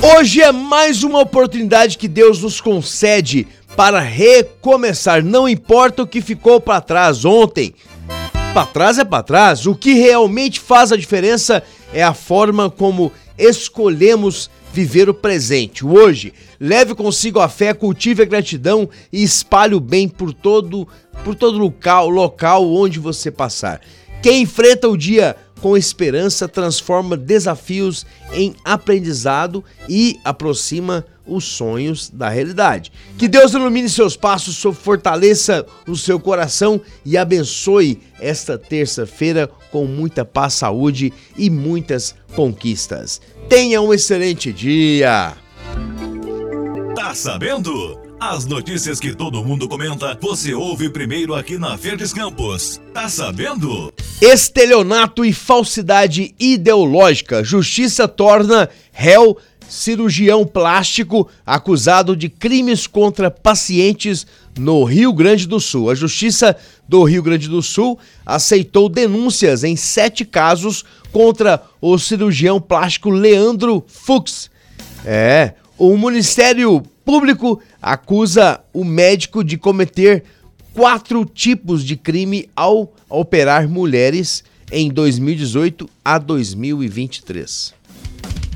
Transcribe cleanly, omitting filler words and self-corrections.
Hoje é mais uma oportunidade que Deus nos concede para recomeçar. Não importa o que ficou para trás ontem. Para trás é para trás. O que realmente faz a diferença é a forma como escolhemos viver o presente, o hoje. Leve consigo a fé, cultive a gratidão e espalhe o bem por todo local onde você passar. Quem enfrenta o dia com esperança transforma desafios em aprendizado e aproxima os sonhos da realidade. Que Deus ilumine seus passos, fortaleça o seu coração e abençoe esta terça-feira com muita paz, saúde e muitas conquistas. Tenha um excelente dia! Tá sabendo? As notícias que todo mundo comenta, você ouve primeiro aqui na Verdes Campos. Tá sabendo? Estelionato e falsidade ideológica. Justiça torna réu cirurgião plástico acusado de crimes contra pacientes no Rio Grande do Sul. A Justiça do Rio Grande do Sul aceitou denúncias em 7 casos contra o cirurgião plástico Leandro Fux. O Ministério Público acusa o médico de cometer 4 tipos de crime ao operar mulheres em 2018 a 2023.